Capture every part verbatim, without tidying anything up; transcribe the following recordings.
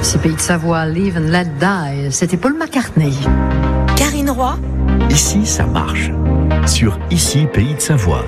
C'est Pays de Savoie, Live and Let Die. C'était Paul McCartney. Karine Roy. Ici, ça marche. Sur Ici, Pays de Savoie.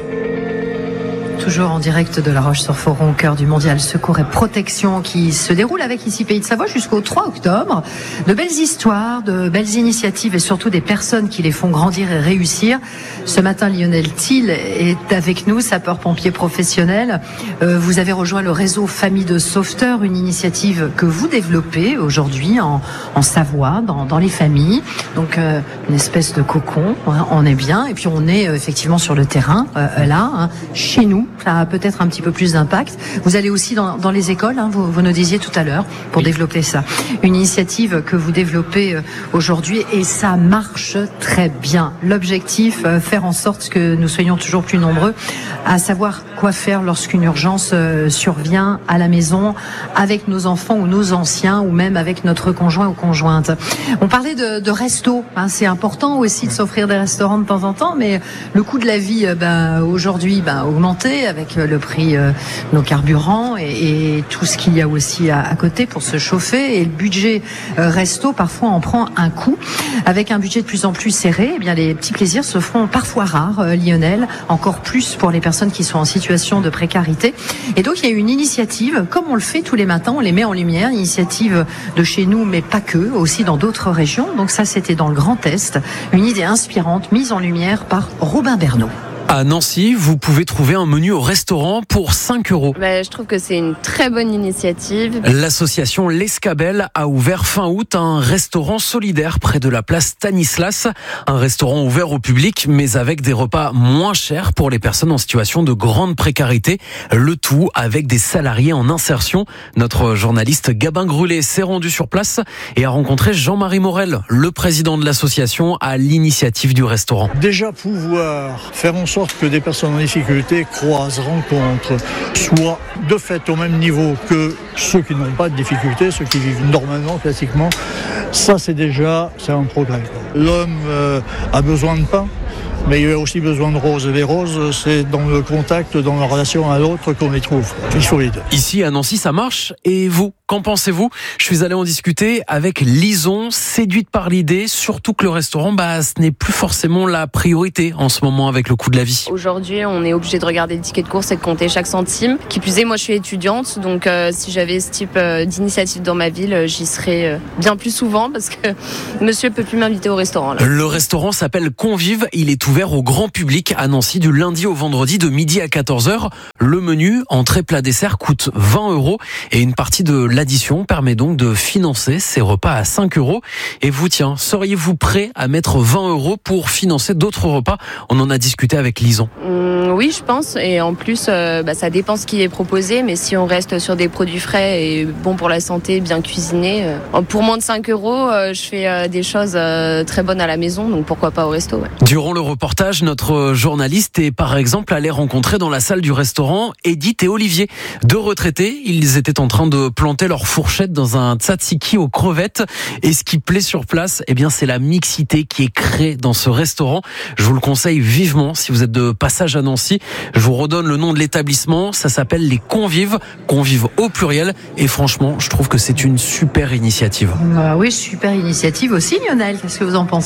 Toujours en direct de La Roche-sur-Foron, au cœur du Mondial Secours et Protection qui se déroule avec Ici Pays de Savoie jusqu'au trois octobre. De belles histoires, de belles initiatives et surtout des personnes qui les font grandir et réussir. Ce matin, Lionel Thiel est avec nous, sapeur-pompier professionnel. Euh, vous avez rejoint le réseau Famille de Sauveteurs, une initiative que vous développez aujourd'hui en, en Savoie, dans, dans les familles. Donc euh, une espèce de cocon, hein, on est bien. Et puis on est euh, effectivement sur le terrain, euh, là, hein, chez nous. Ça a peut-être un petit peu plus d'impact. Vous allez aussi dans, dans les écoles, hein, vous, vous nous disiez tout à l'heure, pour oui. développer ça. Une initiative que vous développez euh, aujourd'hui et ça marche très bien. L'objectif, euh, faire en sorte que nous soyons toujours plus nombreux à savoir quoi faire lorsqu'une urgence euh, survient à la maison avec nos enfants ou nos anciens ou même avec notre conjoint ou conjointe. On parlait de, de resto, hein, c'est important aussi de s'offrir des restaurants de temps en temps, mais le coût de la vie euh, ben, aujourd'hui ben, a augmenté avec le prix de euh, nos carburants et, et tout ce qu'il y a aussi à, à côté pour se chauffer. Et le budget euh, resto, parfois, en prend un coup. Avec un budget de plus en plus serré, eh bien, les petits plaisirs se feront parfois rares, euh, Lionel, encore plus pour les personnes qui sont en situation de précarité. Et donc, il y a une initiative, comme on le fait tous les matins, on les met en lumière, une initiative de chez nous, mais pas que, aussi dans d'autres régions. Donc ça, c'était dans le Grand Est, une idée inspirante mise en lumière par Robin Bernot. À Nancy, vous pouvez trouver un menu au restaurant pour cinq euros. Bah, je trouve que c'est une très bonne initiative. L'association L'Escabelle a ouvert fin août un restaurant solidaire près de la place Stanislas. Un restaurant ouvert au public, mais avec des repas moins chers pour les personnes en situation de grande précarité. Le tout avec des salariés en insertion. Notre journaliste Gabin Grulé s'est rendu sur place et a rencontré Jean-Marie Morel, le président de l'association, à l'initiative du restaurant. Déjà pouvoir faire en sorte que des personnes en difficulté croisent, rencontrent, soient de fait au même niveau que ceux qui n'ont pas de difficulté, ceux qui vivent normalement, classiquement, ça c'est déjà c'est un progrès. L'homme euh, a besoin de pain, mais il a aussi besoin de roses. Et les roses, c'est dans le contact, dans la relation à l'autre qu'on les trouve. Il faut les deux. Ici, à Nancy, ça marche. Et vous, qu'en pensez-vous ? Je suis allé en discuter avec Lison, séduite par l'idée, surtout que le restaurant, bah, ce n'est plus forcément la priorité en ce moment avec le coût de la vie. Aujourd'hui, on est obligé de regarder le ticket de course et de compter chaque centime. Qui plus est, moi, je suis étudiante, donc euh, si j'avais ce type euh, d'initiative dans ma ville, j'y serais euh, bien plus souvent parce que monsieur peut plus m'inviter au restaurant. Là. Le restaurant s'appelle Convive. Il est ouvert au grand public à Nancy du lundi au vendredi de midi à quatorze heures. Le menu, entrée, plat, dessert, coûte vingt euros et une partie de l'addition permet donc de financer ces repas à cinq euros. Et vous, tiens, seriez-vous prêt à mettre vingt euros pour financer d'autres repas ? On en a discuté avec Lison. Mmh, oui, je pense. Et en plus, euh, bah, ça dépend ce qui est proposé. Mais si on reste sur des produits frais et bons pour la santé, bien cuisinés, euh, pour moins de cinq euros, euh, je fais euh, des choses euh, très bonnes à la maison. Donc pourquoi pas au resto, ouais. Durant le reportage, notre journaliste est par exemple allé rencontrer dans la salle du restaurant Edith et Olivier. Deux retraités, ils étaient en train de planter leur fourchette dans un tzatziki aux crevettes. Et ce qui plaît sur place, eh bien, c'est la mixité qui est créée dans ce restaurant. Je vous le conseille vivement si vous êtes de passage à Nancy. Je vous redonne le nom de l'établissement. Ça s'appelle les Convives. Convives au pluriel. Et franchement, je trouve que c'est une super initiative. Bah oui, super initiative aussi, Lionel. Qu'est-ce que vous en pensez ?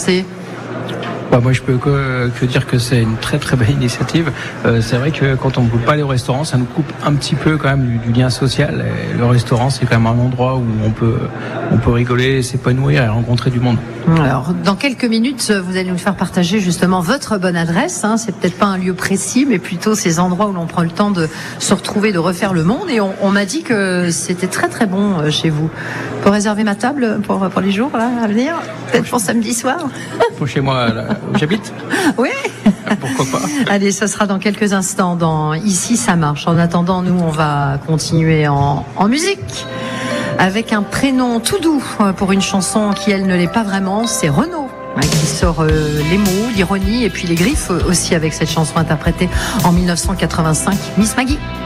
Bah moi je peux que, que dire que c'est une très très belle initiative. Euh, c'est vrai que quand on ne peut pas aller au restaurant, ça nous coupe un petit peu quand même du, du lien social. Et le restaurant, c'est quand même un endroit où on peut on peut rigoler, s'épanouir et rencontrer du monde. Alors dans quelques minutes, vous allez nous faire partager justement votre bonne adresse. Hein. C'est peut-être pas un lieu précis, mais plutôt ces endroits où l'on prend le temps de se retrouver, de refaire le monde. Et on, on m'a dit que c'était très très bon chez vous. On peut réserver ma table pour pour les jours là, à venir, peut-être pour samedi soir. Pour chez moi. Là. Où j'habite ? Oui. Pourquoi pas ? Allez, ce sera dans quelques instants dans Ici ça marche. En attendant, nous on va continuer en, en musique avec un prénom tout doux pour une chanson qui elle ne l'est pas vraiment, c'est Renaud qui sort euh, les mots, l'ironie et puis les griffes aussi avec cette chanson interprétée en mille neuf cent quatre-vingt-cinq, Miss Maggie.